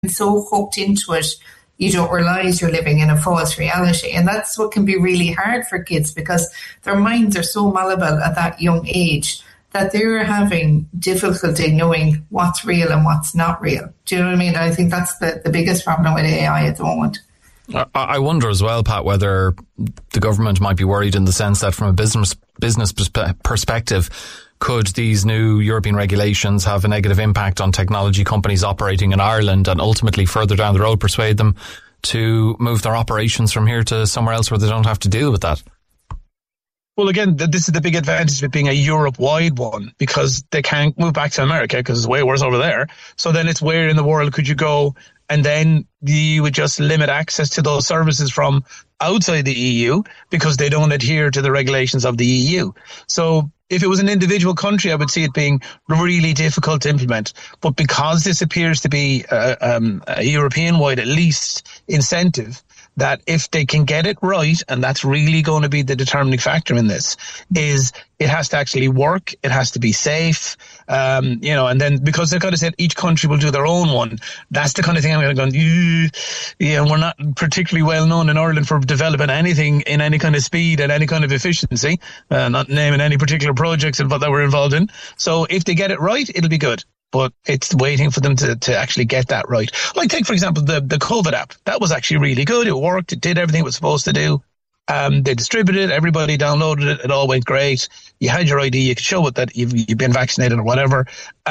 so hooked into it, you don't realise you're living in a false reality. And that's what can be really hard for kids, because their minds are so malleable at that young age that they're having difficulty knowing what's real and what's not real. Do you know what I mean? I think that's the biggest problem with AI at the moment. I wonder as well, Pat, whether the government might be worried in the sense that from a business perspective, could these new European regulations have a negative impact on technology companies operating in Ireland, and ultimately further down the road persuade them to move their operations from here to somewhere else where they don't have to deal with that? Well, again, this is the big advantage of it being a Europe-wide one, because they can't move back to America because it's way worse over there. So then it's where in the world could you go? And then you would just limit access to those services from outside the EU because they don't adhere to the regulations of the EU. So if it was an individual country, I would see it being really difficult to implement. But because this appears to be a European-wide, at least, incentive, that if they can get it right, and that's really going to be the determining factor in this, is it has to actually work, it has to be safe, and then because they've got to say each country will do their own one, that's the kind of thing I'm going to go, we're not particularly well known in Ireland for developing anything in any kind of speed and any kind of efficiency, not naming any particular projects that we're involved in. So if they get it right, it'll be good. But it's waiting for them to actually get that right. Like, take, for example, the COVID app. That was actually really good. It worked. It did everything it was supposed to do. They distributed it. Everybody downloaded it. It all went great. You had your ID. You could show it that you've been vaccinated or whatever.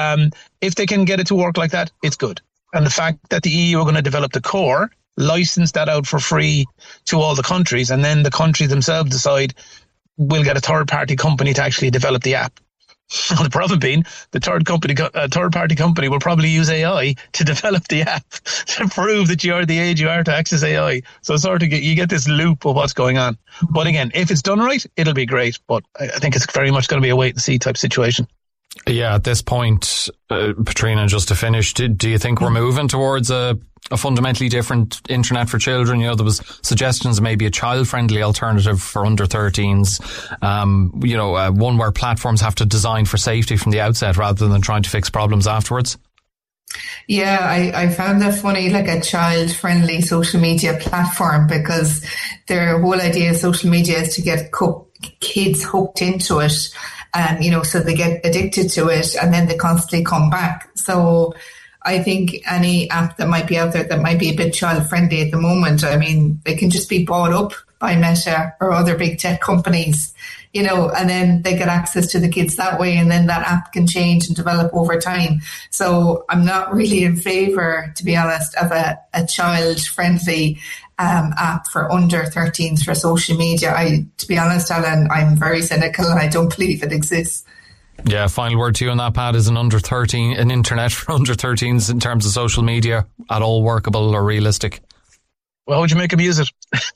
If they can get it to work like that, it's good. And the fact that the EU are going to develop the core, license that out for free to all the countries, and then the countries themselves decide we'll get a third-party company to actually develop the app. The problem being, the third-party company will probably use AI to develop the app to prove that you are the age you are to access AI. So you get this loop of what's going on. But again, if it's done right, it'll be great. But I think it's very much going to be a wait-and-see type situation. Yeah, at this point, Patrina, just to finish, do you think we're moving towards a fundamentally different internet for children? There was suggestions of maybe a child-friendly alternative for under 13s, one where platforms have to design for safety from the outset rather than trying to fix problems afterwards. Yeah, I found that funny, like a child-friendly social media platform, because their whole idea of social media is to get kids hooked into it. So they get addicted to it and then they constantly come back. So I think any app that might be out there that might be a bit child friendly at the moment, I mean, they can just be bought up by Meta or other big tech companies, and then they get access to the kids that way, and then that app can change and develop over time. So I'm not really in favour, to be honest, of a child friendly app for under 13s for social media. To be honest, Alan, I'm very cynical and I don't believe it exists. Yeah, final word to you on that, Pat. Is an internet for under 13s in terms of social media at all workable or realistic? Well, how would you make them use it?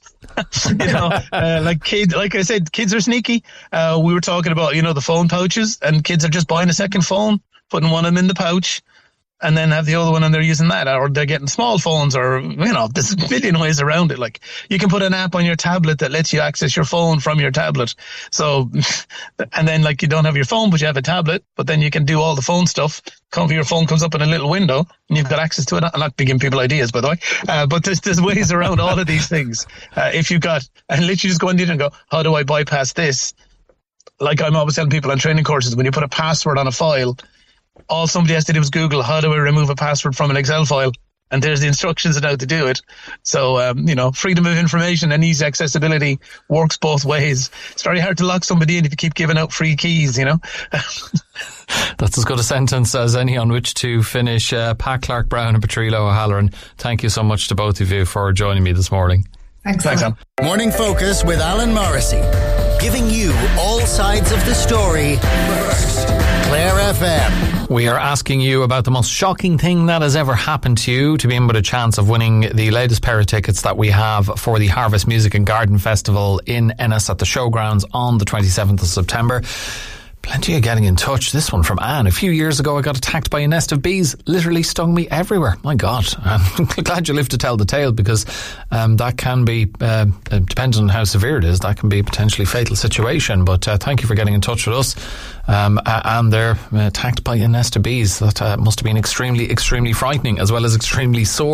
Like I said, kids are sneaky. We were talking about, the phone pouches, and kids are just buying a second phone, putting one of them in the pouch, and then have the other one and they're using that, or they're getting small phones, or, there's a million ways around it. Like, you can put an app on your tablet that lets you access your phone from your tablet. So, and then you don't have your phone, but you have a tablet, but then you can do all the phone stuff. Your phone comes up in a little window and you've got access to it. I'm not giving people ideas, by the way, but there's ways around all of these things. If you've got, and literally just go in there and go, how do I bypass this? Like I'm always telling people on training courses, when you put a password on a file, all somebody has to do is Google, how do I remove a password from an Excel file? And there's the instructions on how to do it. So, freedom of information and easy accessibility works both ways. It's very hard to lock somebody in if you keep giving out free keys, That's as good a sentence as any on which to finish. Pat Clark-Brown and Patrina O'Halloran, thank you so much to both of you for joining me this morning. Thanks, Alan. Morning Focus with Alan Morrissey, giving you all sides of the story first. Clare FM. We are asking you about the most shocking thing that has ever happened to you, to be in with a chance of winning the latest pair of tickets that we have for the Harvest Music and Garden Festival in Ennis at the Showgrounds on the 27th of September. Plenty of getting in touch. This one from Anne. A few years ago, I got attacked by a nest of bees. Literally stung me everywhere. My God. I'm glad you lived to tell the tale, because that can be, depending on how severe it is, that can be a potentially fatal situation. But thank you for getting in touch with us. And they're attacked by a nest of bees. That must have been extremely, extremely frightening, as well as extremely sore.